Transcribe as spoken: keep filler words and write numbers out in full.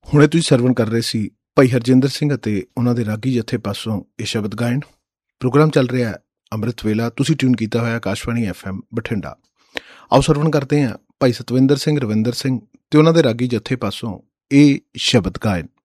ਹੁਣੇ ਤੁਸੀਂ ਸਰਵਣ ਕਰ ਰਹੇ ਸੀ ਭਾਈ ਹਰਜਿੰਦਰ ਸਿੰਘ ਅਤੇ ਉਹਨਾਂ ਦੇ ਰਾਗੀ ਜਥੇ ਪਾਸੋਂ ਇਹ ਸ਼ਬਦ ਗਾਇਨ। ਪ੍ਰੋਗਰਾਮ ਚੱਲ ਰਿਹਾ ਅੰਮ੍ਰਿਤ ਵੇਲਾ, ਤੁਸੀਂ ਟਿਊਨ ਕੀਤਾ ਹੋਇਆ ਆਕਾਸ਼ਵਾਣੀ ਐਫ ਐਮ ਬਠਿੰਡਾ। ਆਓ ਸਰਵਣ ਕਰਦੇ ਹਾਂ ਭਾਈ ਸਤਵਿੰਦਰ ਸਿੰਘ, ਰਵਿੰਦਰ ਸਿੰਘ ਤੇ ਉਹਨਾਂ ਦੇ ਰਾਗੀ ਜਥੇ ਪਾਸੋਂ ਇਹ ਸ਼ਬਦ ਗਾਇਨ।